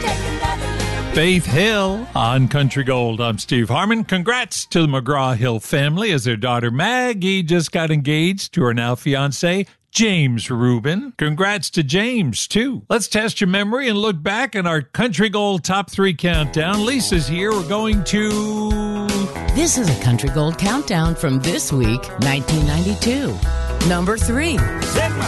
Faith Hill on Country Gold. I'm Steve Harmon. Congrats to the McGraw-Hill family as their daughter Maggie just got engaged to her now fiancé, James Rubin. Congrats to James, too. Let's test your memory and look back at our Country Gold Top 3 countdown. Lisa's here. We're going to... This is a Country Gold countdown from this week, 1992. Number 3.